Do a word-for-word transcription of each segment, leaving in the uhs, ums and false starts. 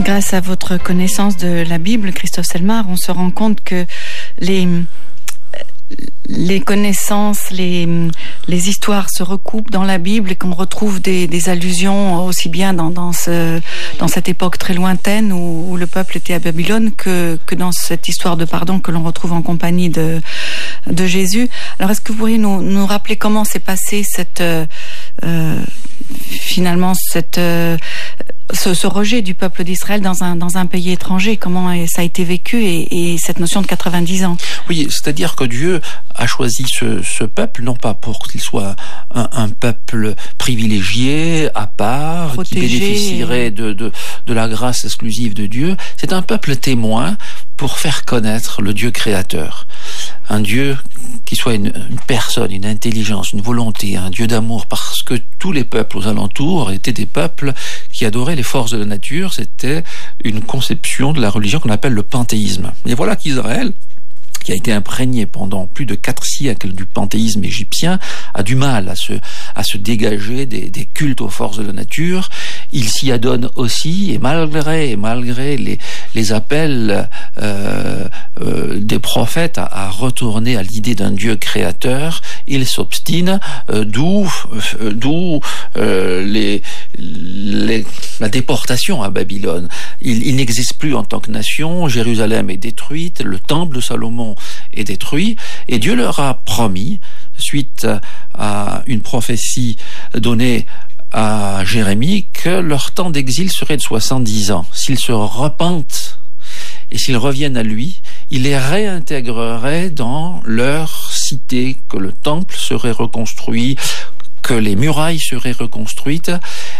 Grâce à votre connaissance de la Bible, Christophe Selmar, on se rend compte que les, les connaissances, les, les histoires se recoupent dans la Bible et qu'on retrouve des, des allusions aussi bien dans, dans, ce, dans cette époque très lointaine où, où le peuple était à Babylone que, que dans cette histoire de pardon que l'on retrouve en compagnie de, de Jésus. Alors, est-ce que vous pourriez nous, nous rappeler comment s'est passée cette, euh, finalement, cette... Euh, Ce, ce rejet du peuple d'Israël dans un, dans un pays étranger, comment ça a été vécu et, et cette notion de quatre-vingt-dix ans? Oui, c'est-à-dire que Dieu a choisi ce, ce peuple, non pas pour qu'il soit un, un peuple privilégié, à part, protégé, qui bénéficierait de, de, de la grâce exclusive de Dieu. C'est un peuple témoin pour faire connaître le Dieu créateur. Un Dieu qui soit une, une personne, une intelligence, une volonté, un Dieu d'amour, parce que tous les peuples aux alentours étaient des peuples qui adoraient les forces de la nature. C'était une conception de la religion qu'on appelle le panthéisme. Et voilà qu'Israël, qui a été imprégné pendant plus de quatre siècles du panthéisme égyptien, a du mal à se, à se dégager des, des cultes aux forces de la nature. Il s'y adonne aussi, et malgré, et malgré les, les appels euh, euh, des prophètes à, à retourner à l'idée d'un Dieu créateur, il s'obstine, euh, d'où, euh, d'où euh, les, les, la déportation à Babylone. Il, il n'existe plus en tant que nation, Jérusalem est détruite, le temple de Salomon est détruit, et Dieu leur a promis, suite à une prophétie donnée à Jérémie, que leur temps d'exil serait de soixante-dix ans. S'ils se repentent et s'ils reviennent à lui, il les réintégrerait dans leur cité, que le temple serait reconstruit, que les murailles seraient reconstruites.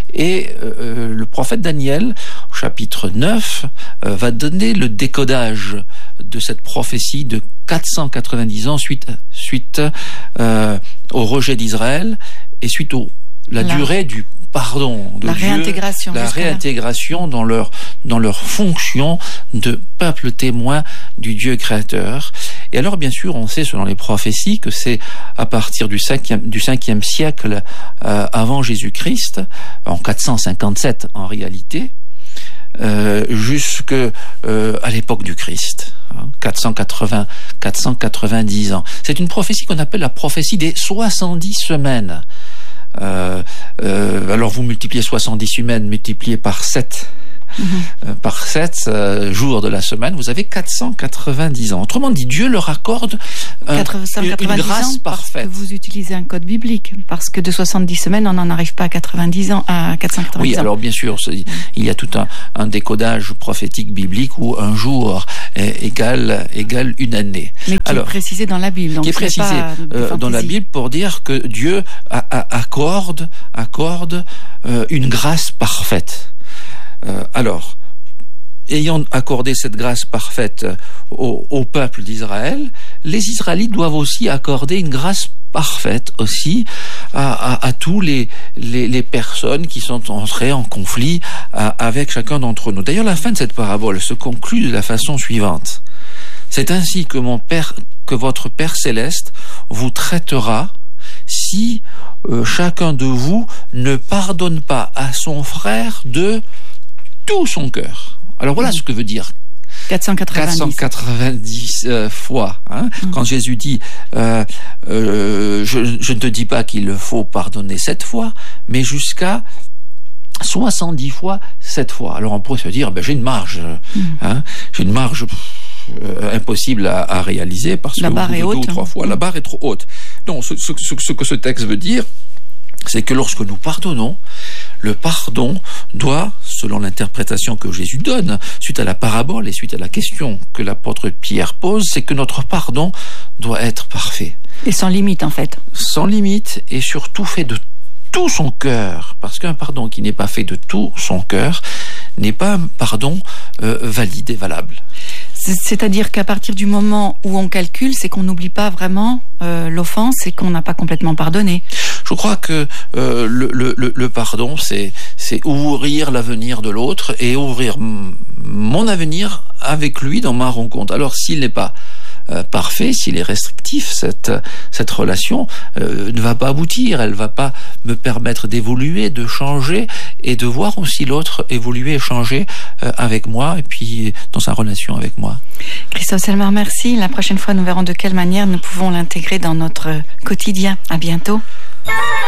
Et euh, le prophète Daniel, au chapitre neuf, euh, va donner le décodage de cette prophétie de quatre cent quatre-vingt-dix ans suite, suite euh, au rejet d'Israël et suite au la, la durée du pardon de la Dieu, réintégration, la réintégration dans leur dans leur fonction de peuple témoin du Dieu créateur. Et alors, bien sûr, on sait selon les prophéties que c'est à partir du cinquième du cinquième siècle euh, avant Jésus-Christ, en quatre cent cinquante-sept en réalité, euh, jusque euh, à l'époque du Christ. quatre cent quatre-vingts, quatre cent quatre-vingt-dix ans. C'est une prophétie qu'on appelle la prophétie des soixante-dix semaines. Euh, euh, alors vous multipliez soixante-dix semaines multiplié par sept, mmh. euh, par sept euh, jours de la semaine, vous avez quatre cent quatre-vingt-dix ans. Autrement dit, Dieu leur accorde un, une, une grâce parfaite. Parce que vous utilisez un code biblique, parce que de soixante-dix semaines, on n'en arrive pas à quatre-vingt-dix ans, à quatre cent quatre-vingt-dix oui, ans. Alors bien sûr, il y a tout un, un décodage prophétique biblique où un jour est égal, égale une année. Mais qui alors, est précisé dans la Bible. Donc qui est précisé euh, dans la Bible pour dire que Dieu a, a, accorde, accorde euh, une grâce parfaite. Euh, alors, ayant accordé cette grâce parfaite au, au peuple d'Israël, les Israélites doivent aussi accorder une grâce parfaite aussi à, à, à tous les, les, les personnes qui sont entrées en conflit à, avec chacun d'entre nous. D'ailleurs, la fin de cette parabole se conclut de la façon suivante. C'est ainsi que mon Père, que votre Père céleste vous traitera si euh, chacun de vous ne pardonne pas à son frère de tout son cœur. Alors voilà mmh. ce que veut dire quatre cent quatre-vingt-dix, quatre cent quatre-vingt-dix euh, fois. Hein, mmh. Quand Jésus dit euh, euh, je, je ne te dis pas qu'il faut pardonner sept fois, mais jusqu'à soixante-dix fois sept fois. Alors on pourrait se dire ben, j'ai une marge, mmh. hein, j'ai une marge euh, impossible à, à réaliser parce la que barre est deux haute, ou trois fois, mmh. la barre est trop haute. Non, ce, ce, ce, ce que ce texte veut dire, c'est que lorsque nous pardonnons, le pardon doit, selon l'interprétation que Jésus donne, suite à la parabole et suite à la question que l'apôtre Pierre pose, c'est que notre pardon doit être parfait. Et sans limite, en fait. Sans limite, et surtout fait de tout son cœur. Parce qu'un pardon qui n'est pas fait de tout son cœur n'est pas un pardon euh, valide et valable. C'est-à-dire qu'à partir du moment où on calcule, c'est qu'on n'oublie pas vraiment euh, l'offense et qu'on n'a pas complètement pardonné. Je crois que euh, le, le, le pardon, c'est, c'est ouvrir l'avenir de l'autre et ouvrir m- mon avenir avec lui dans ma rencontre. Alors s'il n'est pas euh, parfait, s'il est restrictif, cette, cette relation euh, ne va pas aboutir, elle ne va pas me permettre d'évoluer, de changer et de voir aussi l'autre évoluer et changer euh, avec moi et puis dans sa relation avec moi. Christophe Selmar, merci. La prochaine fois, nous verrons de quelle manière nous pouvons l'intégrer dans notre quotidien. À bientôt.